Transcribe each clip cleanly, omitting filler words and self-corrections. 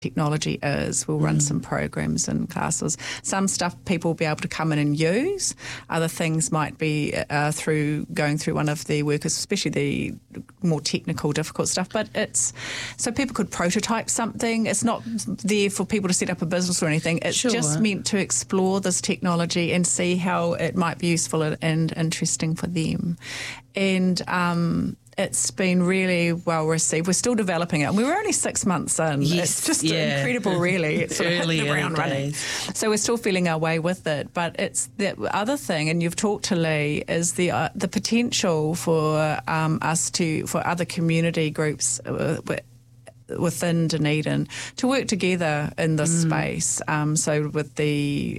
technology is. We'll run some programs and classes. Some stuff people will be able to come in and use. Other things might be through going through one of the workers, especially the more technical, difficult stuff. But it's so people could prototype something. It's not there for people to set up a business or anything. It's just meant to explore this technology and see how it might be useful and interesting for them. And it's been really well received. We're still developing it. And we were only 6 months in. Yes, it's just incredible, really. It's sort of hit the ground running. So we're still feeling our way with it. But it's the other thing, and you've talked to Lee, is the potential for for other community groups within Dunedin to work together in this space. So with the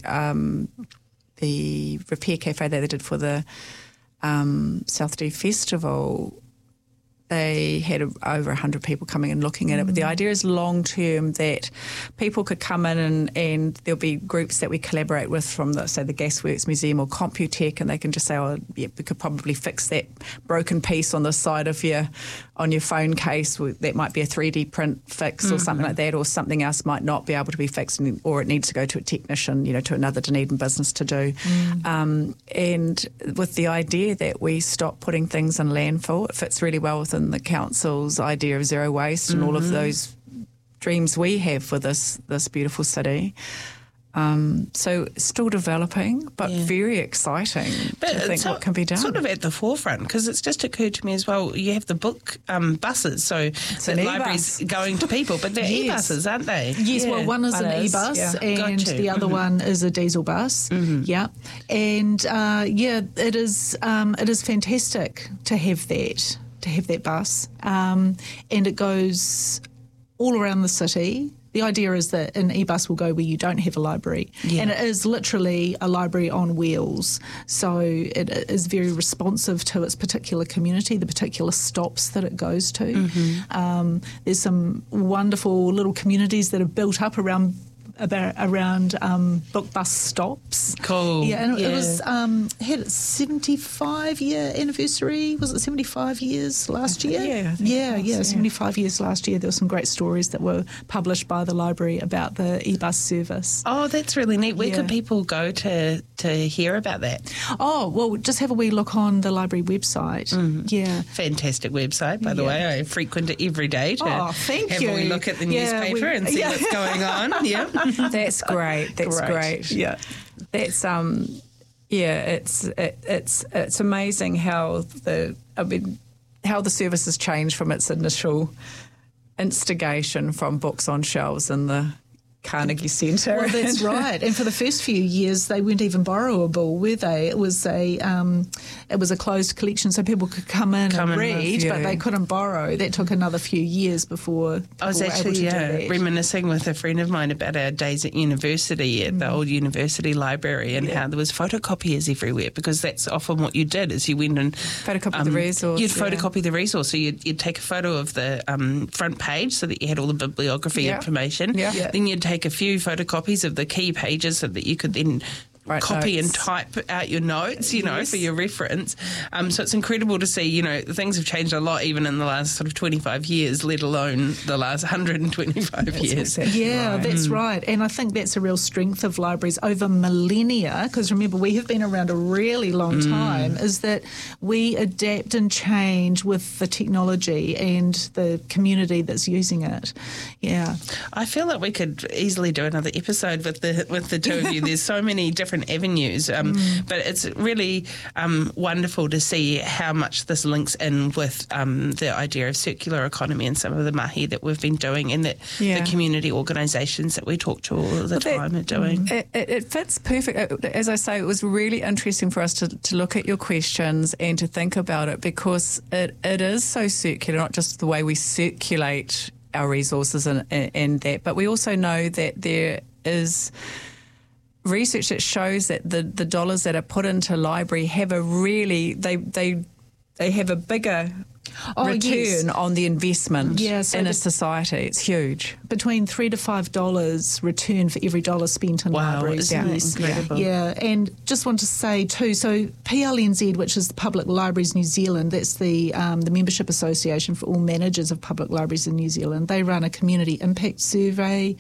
repair cafe that they did for the South Dee Festival, they had over 100 people coming and looking at it. But the idea is long-term that people could come in and there'll be groups that we collaborate with from, the Gasworks Museum or Computech, and they can just say, we could probably fix that broken piece on the side of your phone case. That might be a 3D print fix or something like that, or something else might not be able to be fixed, or it needs to go to a technician, to another Dunedin business to do. And with the idea that we stop putting things in landfill, it fits really well within the council's idea of zero waste and all of those dreams we have for this beautiful city. So still developing, but very exciting to think what can be done. Sort of at the forefront, because it's just occurred to me as well, you have the book buses, so the library's going to people, but they're e-buses, aren't they? Yes, well, one is an e-bus and the other one is a diesel bus. Yeah, and it is fantastic to have that bus, and it goes all around the city. The idea is that an e-bus will go where you don't have a library. And it is literally a library on wheels. So it is very responsive to its particular community, the particular stops that it goes to. There's some wonderful little communities that are built up around book bus stops. Cool. Yeah, and it was had its 75-year anniversary. Was it 75 years last year? Yeah, 75 years last year. There were some great stories that were published by the library about the e-bus service. Oh, that's really neat. Where could people go to hear about that? Oh, well, just have a wee look on the library website. Yeah. Fantastic website, by the way. I frequent it every day to have a wee look at the newspaper and see what's going on. Yeah. That's great. That's great. Yeah. That's it's amazing how the service has changed from its initial instigation from books on shelves in the Carnegie Centre. Well, that's right. And for the first few years, they weren't even borrowable, were they? It was a closed collection, so people could come in and read, but they couldn't borrow. That took another few years before people I was actually reminiscing with a friend of mine about our days at university, at the old university library, and how there was photocopiers everywhere, because that's often what you did, is you went and photocopy the resource. You'd photocopy the resource, so you'd take a photo of the front page so that you had all the bibliography information. Then you'd take a few photocopies of the key pages so that you could then copy and type out your notes, for your reference. So it's incredible to see, things have changed a lot even in the last sort of 25 years, let alone the last 125 years. Yeah, that's right. And I think that's a real strength of libraries over millennia, because remember, we have been around a really long time, is that we adapt and change with the technology and the community that's using it. Yeah. I feel like we could easily do another episode with the two of you. There's so many different avenues, but it's really wonderful to see how much this links in with the idea of circular economy and some of the mahi that we've been doing, and that the community organisations that we talk to all the time are doing. It fits perfect. As I say, it was really interesting for us to look at your questions and to think about it, because it is so circular, not just the way we circulate our resources and that, but we also know that there is research that shows that the dollars that are put into library have a really they have a bigger return on the investment in a society. It's huge. Between $3 to $5 return for every dollar spent in libraries. Isn't that incredible? Yeah, and just want to say too, so PLNZ, which is the Public Libraries New Zealand, that's the membership association for all managers of public libraries in New Zealand. They run a community impact survey